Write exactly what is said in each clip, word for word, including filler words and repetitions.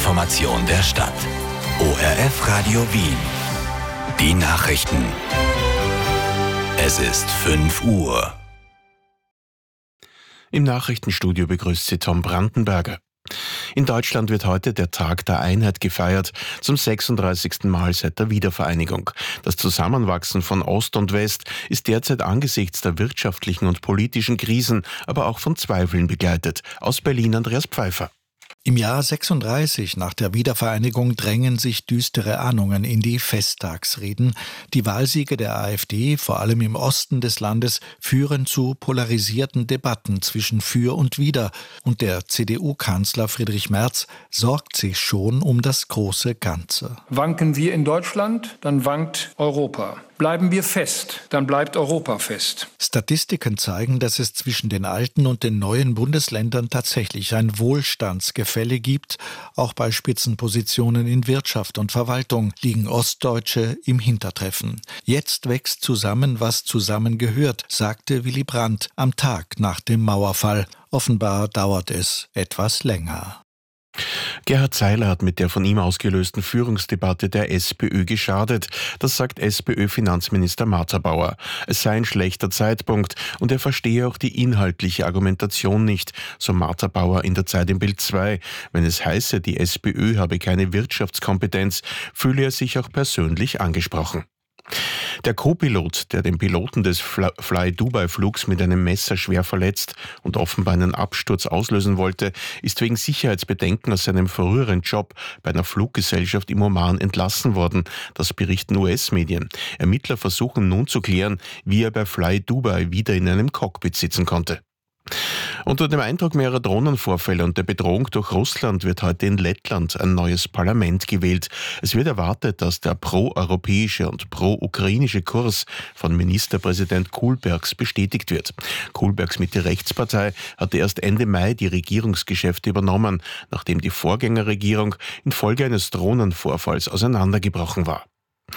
Information der Stadt. O R F Radio Wien. Die Nachrichten. Es ist fünf Uhr. Im Nachrichtenstudio begrüßt Sie Tom Brandenberger. In Deutschland wird heute der Tag der Einheit gefeiert, zum sechsunddreißigsten Mal seit der Wiedervereinigung. Das Zusammenwachsen von Ost und West ist derzeit angesichts der wirtschaftlichen und politischen Krisen, aber auch von Zweifeln begleitet. Aus Berlin Andreas Pfeiffer. Im Jahr sechsunddreißig nach der Wiedervereinigung drängen sich düstere Ahnungen in die Festtagsreden. Die Wahlsiege der AfD, vor allem im Osten des Landes, führen zu polarisierten Debatten zwischen Für und Wider. Und der C D U-Kanzler Friedrich Merz sorgt sich schon um das große Ganze. Wanken wir in Deutschland, dann wankt Europa. Bleiben wir fest, dann bleibt Europa fest. Statistiken zeigen, dass es zwischen den alten und den neuen Bundesländern tatsächlich ein Wohlstandsgefälle gibt. Auch bei Spitzenpositionen in Wirtschaft und Verwaltung liegen Ostdeutsche im Hintertreffen. Jetzt wächst zusammen, was zusammengehört, sagte Willy Brandt am Tag nach dem Mauerfall. Offenbar dauert es etwas länger. Gerhard Seiler hat mit der von ihm ausgelösten Führungsdebatte der SPÖ geschadet. Das sagt SPÖ-Finanzminister Martha Bauer. Es sei ein schlechter Zeitpunkt und er verstehe auch die inhaltliche Argumentation nicht, so Martha Bauer in der Zeit im Bild zwei. Wenn es heiße, die SPÖ habe keine Wirtschaftskompetenz, fühle er sich auch persönlich angesprochen. Der Co-Pilot, der den Piloten des Fly-Dubai-Flugs mit einem Messer schwer verletzt und offenbar einen Absturz auslösen wollte, ist wegen Sicherheitsbedenken aus seinem früheren Job bei einer Fluggesellschaft im Oman entlassen worden. Das berichten U S-Medien. Ermittler versuchen nun zu klären, wie er bei Fly-Dubai wieder in einem Cockpit sitzen konnte. Unter dem Eindruck mehrerer Drohnenvorfälle und der Bedrohung durch Russland wird heute in Lettland ein neues Parlament gewählt. Es wird erwartet, dass der pro-europäische und pro-ukrainische Kurs von Ministerpräsident Kullbergs bestätigt wird. Kullbergs Mitte-Rechtspartei hatte erst Ende Mai die Regierungsgeschäfte übernommen, nachdem die Vorgängerregierung infolge eines Drohnenvorfalls auseinandergebrochen war.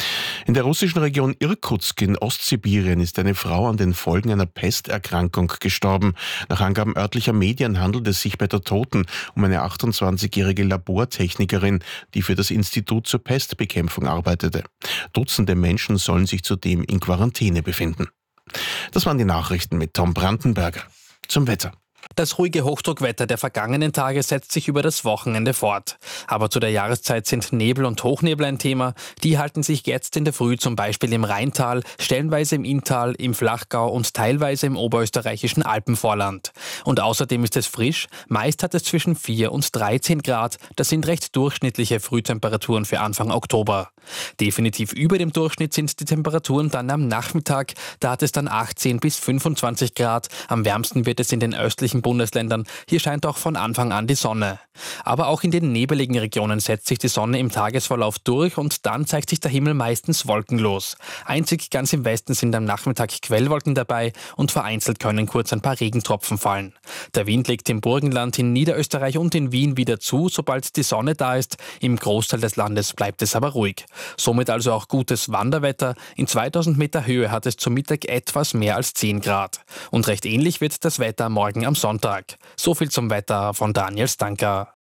In der russischen Region Irkutsk in Ostsibirien ist eine Frau an den Folgen einer Pesterkrankung gestorben. Nach Angaben örtlicher Medien handelt es sich bei der Toten um eine achtundzwanzigjährige Labortechnikerin, die für das Institut zur Pestbekämpfung arbeitete. Dutzende Menschen sollen sich zudem in Quarantäne befinden. Das waren die Nachrichten mit Tom Brandenberger. Zum Wetter. Das ruhige Hochdruckwetter der vergangenen Tage setzt sich über das Wochenende fort. Aber zu der Jahreszeit sind Nebel und Hochnebel ein Thema. Die halten sich jetzt in der Früh zum Beispiel im Rheintal, stellenweise im Inntal, im Flachgau und teilweise im oberösterreichischen Alpenvorland. Und außerdem ist es frisch. Meist hat es zwischen vier und dreizehn Grad. Das sind recht durchschnittliche Frühtemperaturen für Anfang Oktober. Definitiv über dem Durchschnitt sind die Temperaturen dann am Nachmittag. Da hat es dann achtzehn bis fünfundzwanzig Grad. Am wärmsten wird es in den östlichen Bundesländern. Hier scheint auch von Anfang an die Sonne. Aber auch in den nebeligen Regionen setzt sich die Sonne im Tagesverlauf durch und dann zeigt sich der Himmel meistens wolkenlos. Einzig ganz im Westen sind am Nachmittag Quellwolken dabei und vereinzelt können kurz ein paar Regentropfen fallen. Der Wind legt im Burgenland, in Niederösterreich und in Wien wieder zu, sobald die Sonne da ist. Im Großteil des Landes bleibt es aber ruhig. Somit also auch gutes Wanderwetter. In zweitausend Meter Höhe hat es zum Mittag etwas mehr als zehn Grad. Und recht ähnlich wird das Wetter morgen am Sonntag. So viel zum Wetter von Daniel Stanker.